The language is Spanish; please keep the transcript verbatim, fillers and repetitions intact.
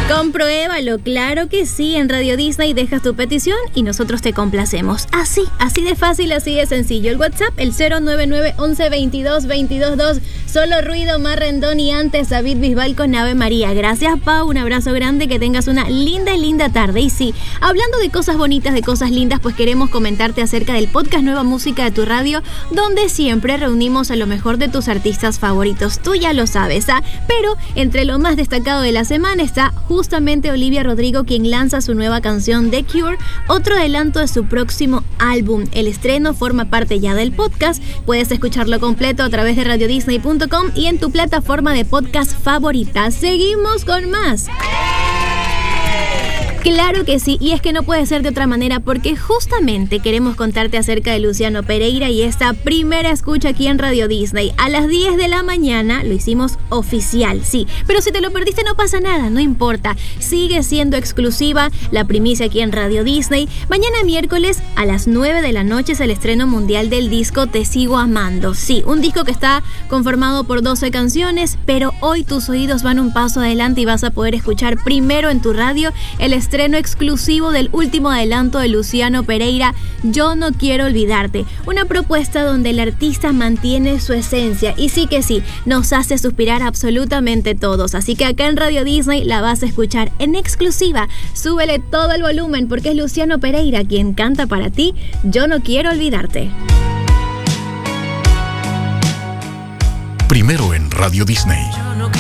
Compruébalo, claro que sí. En Radio Disney dejas tu petición y nosotros te complacemos. Así, así de fácil, así de sencillo. El WhatsApp, el cero nueve nueve once veintidós veintidós dos. Solo ruido, Mar Rendón y antes David Bisbal con Ave María. Gracias, Pau. Un abrazo grande. Que tengas una linda y linda tarde. Y sí, hablando de cosas bonitas, de cosas lindas, pues queremos comentarte acerca del podcast Nueva Música de tu Radio, donde siempre reunimos a lo mejor de tus artistas favoritos. Tú ya lo sabes, ¿ah? Pero entre lo más destacado de la semana está justamente Olivia Rodrigo, quien lanza su nueva canción The Cure, otro adelanto de su próximo álbum. El estreno forma parte ya del podcast. Puedes escucharlo completo a través de radio disney punto com y en tu plataforma de podcast favorita. Seguimos con más. Claro que sí, y es que no puede ser de otra manera porque justamente queremos contarte acerca de Luciano Pereira y esta primera escucha aquí en Radio Disney. A las diez de la mañana lo hicimos oficial, sí, pero si te lo perdiste no pasa nada, no importa. Sigue siendo exclusiva la primicia aquí en Radio Disney. Mañana miércoles a las nueve de la noche es el estreno mundial del disco Te Sigo Amando. Sí, un disco que está conformado por doce canciones, pero hoy tus oídos van un paso adelante y vas a poder escuchar primero en tu radio el estreno estreno exclusivo del último adelanto de Luciano Pereira, Yo No Quiero Olvidarte, una propuesta donde el artista mantiene su esencia y sí que sí, nos hace suspirar absolutamente todos, así que acá en Radio Disney la vas a escuchar en exclusiva. Súbele todo el volumen porque es Luciano Pereira quien canta para ti Yo No Quiero Olvidarte. Primero en Radio Disney.